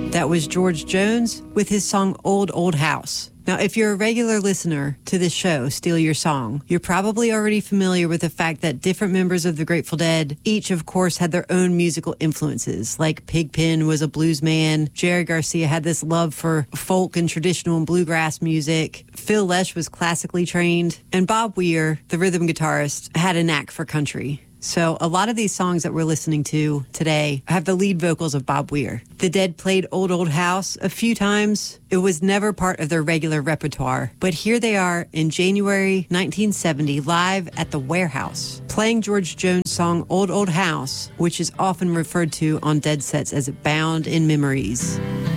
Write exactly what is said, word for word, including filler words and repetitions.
That was George Jones with his song Old Old House. Now, if you're a regular listener to this show, Steal Your Song, you're probably already familiar with the fact that different members of the Grateful Dead each, of course, had their own musical influences. Like Pigpen was a blues man, Jerry Garcia had this love for folk and traditional and bluegrass music, Phil Lesh was classically trained, and Bob Weir, the rhythm guitarist, had a knack for country. So a lot of these songs that we're listening to today have the lead vocals of Bob Weir. The Dead played Old Old House a few times. It was never part of their regular repertoire. But here they are in January nineteen seventy, live at the Warehouse, playing George Jones' song Old Old House, which is often referred to on Dead sets as Bound in Memories.